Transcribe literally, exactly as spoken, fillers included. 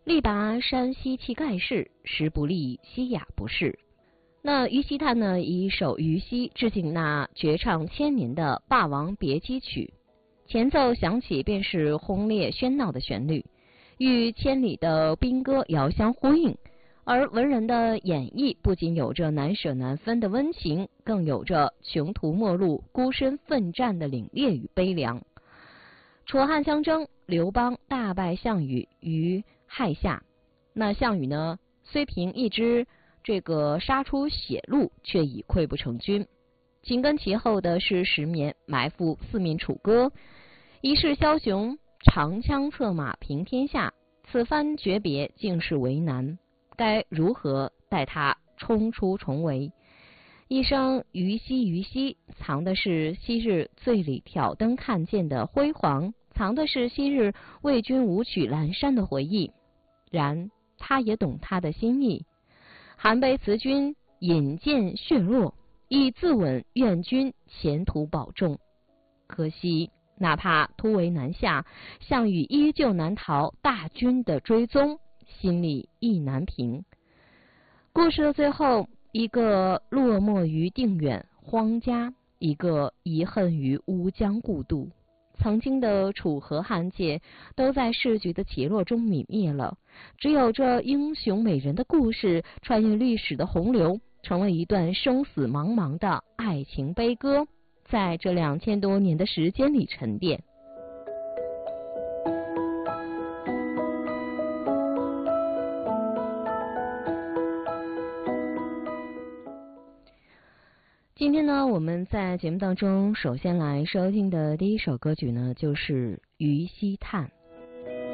力拔山兮气盖世，时不利兮雅不适。那于西叹呢，以一首《于西》致敬那绝唱千年的《霸王别姬曲》，前奏响起便是轰烈喧闹的旋律，与千里的兵歌遥相呼应。而文人的演绎不仅有着难舍难分的温情，更有着穷途末路、孤身奋战的凛冽与悲凉。楚汉相争，刘邦大败项羽于垓下。那项羽呢，虽凭一支这个杀出血路，却已溃不成军。紧跟其后的是石绵埋伏四面楚歌，一世枭雄长枪策马平天下。此番诀别，竟是为难。该如何待他冲出重围？一声于西于西，藏的是昔日醉里挑灯看剑的辉煌，藏的是昔日为君舞曲阑珊的回忆。然他也懂他的心意，韩悲辞君，引剑血落，以自刎愿君前途保重。可惜哪怕突围南下，项羽依旧难逃大军的追踪，心里意难平。故事的最后，一个落寞于定远荒家，一个遗恨于乌江故渡。曾经的楚河汉界都在世局的起落中泯灭了，只有这英雄美人的故事穿越历史的洪流，成为一段生死茫茫的爱情悲歌，在这两千多年的时间里沉淀。今天呢，我们在节目当中首先来收听的第一首歌曲呢，就是《于西叹》。